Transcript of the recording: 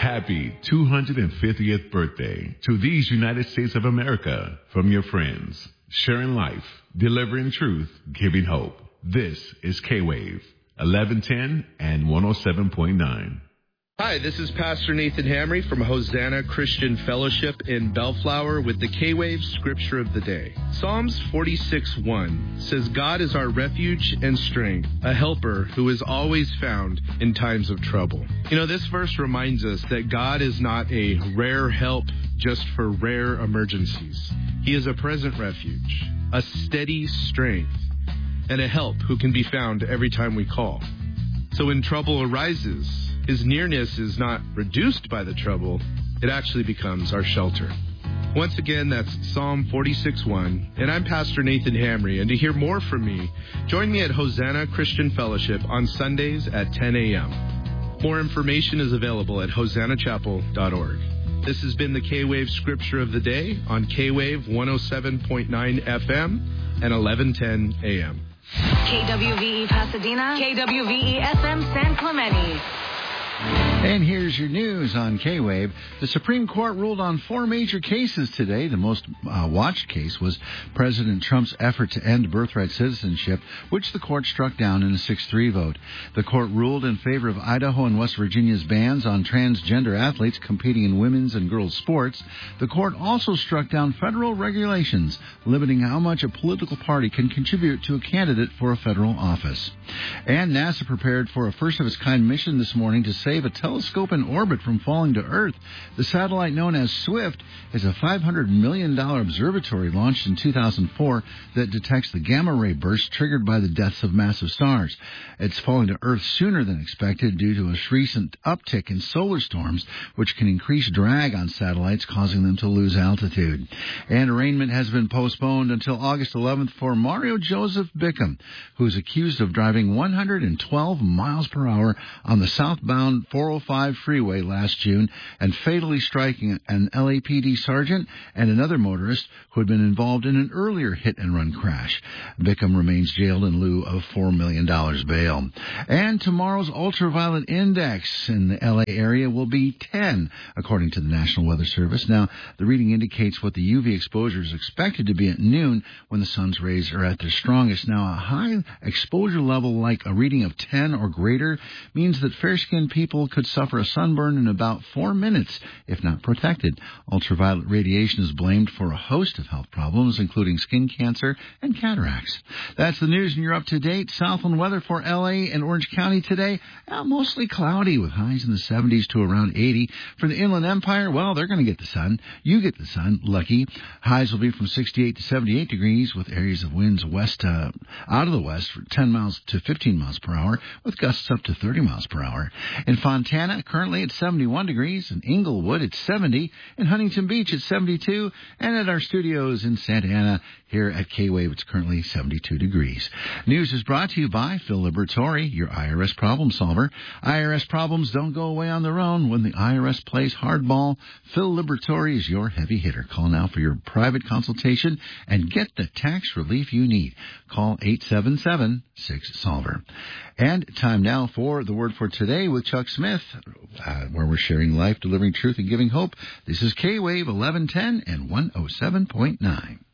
Happy 250th birthday to these United States of America from your friends. Sharing life, delivering truth, giving hope. This is K-Wave, 1110 and 107.9. Hi, this is Pastor Nathan Hamry from Hosanna Christian Fellowship in Bellflower with the K-Wave Scripture of the Day. Psalms 46:1 says, God is our refuge and strength, a helper who is always found in times of trouble. You know, this verse reminds us that God is not a rare help just for rare emergencies. He is a present refuge, a steady strength, and a help who can be found every time we call. So when trouble arises, His nearness is not reduced by the trouble, it actually becomes our shelter. Once again, that's Psalm 46:1, and I'm Pastor Nathan Hamry, and to hear more from me, join me at Hosanna Christian Fellowship on Sundays at 10 a.m. More information is available at hosannachapel.org. This has been the K-Wave Scripture of the Day on K-Wave 107.9 FM and 1110 a.m. KWVE Pasadena, KWVE FM San Clemente. And here's your news on K-Wave. The Supreme Court ruled on 4 major cases today. The most watched case was President Trump's effort to end birthright citizenship, which the court struck down in a 6-3 vote. The court ruled in favor of Idaho and West Virginia's bans on transgender athletes competing in women's and girls' sports. The court also struck down federal regulations limiting how much a political party can contribute to a candidate for a federal office. And NASA prepared for a first-of-its-kind mission this morning to save a telescope in orbit from falling to Earth. The satellite known as SWIFT is a $500 million observatory launched in 2004 that detects the gamma-ray bursts triggered by the deaths of massive stars. It's falling to Earth sooner than expected due to a recent uptick in solar storms, which can increase drag on satellites, causing them to lose altitude. And arraignment has been postponed until August 11th for Mario Joseph Bickham, who is accused of driving 112 miles per hour on the southbound 405 freeway last June and fatally striking an LAPD sergeant and another motorist who had been involved in an earlier hit-and-run crash. Bickham remains jailed in lieu of $4 million bail. And tomorrow's ultraviolet index in the LA area will be 10, according to the National Weather Service. Now, the reading indicates what the UV exposure is expected to be at noon when the sun's rays are at their strongest. Now, a high exposure level like a reading of 10 or greater means that fair-skinned people could suffer a sunburn in about 4 minutes if not protected. Ultraviolet radiation is blamed for a host of health problems, including skin cancer and cataracts. That's the news, and you're up to date. Southland weather for L.A. and Orange County today, mostly cloudy with highs in the 70s to around 80. For the Inland Empire, well, they're going to get the sun. You get the sun, lucky. Highs will be from 68 to 78 degrees with areas of winds west out of the west for 10 miles to 15 miles per hour with gusts up to 30 miles per hour. In Fontana, currently at 71 degrees. In Inglewood, it's 70. In Huntington Beach, it's 72. And at our studios in Santa Ana, here at K-Wave, it's currently 72 degrees. News is brought to you by Phil Liberatore, your IRS problem solver. IRS problems don't go away on their own. When the IRS plays hardball, Phil Liberatore is your heavy hitter. Call now for your private consultation and get the tax relief you need. Call 877-6-SOLVER. And time now for the Word for Today with Chuck Smith, where we're sharing life, delivering truth, and giving hope. This is K-Wave 1110 and 107.9.